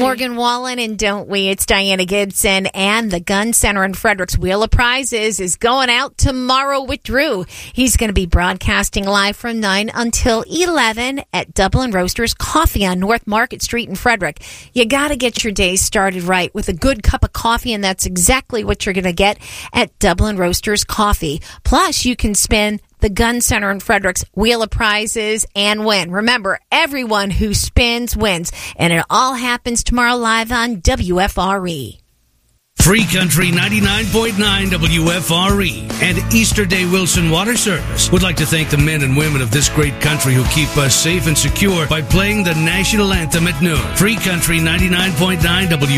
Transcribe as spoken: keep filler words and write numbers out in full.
Morgan Wallen and Don't We? It's Diana Gibson, and the Gun Center in Frederick's Wheel of Prizes is going out tomorrow with Drew. He's going to be broadcasting live from nine until eleven at Dublin Roasters Coffee on North Market Street in Frederick. You got to get your day started right with a good cup of coffee, and that's exactly what you're going to get at Dublin Roasters Coffee. Plus, you can spin the Gun Center in Frederick's Wheel of Prizes and win. Remember, everyone who spins wins, and it all happens tomorrow live on W F R E. Free Country ninety-nine point nine W F R E and Easter Day Wilson Water Service would like to thank the men and women of this great country who keep us safe and secure by playing the national anthem at noon. Free Country ninety-nine point nine W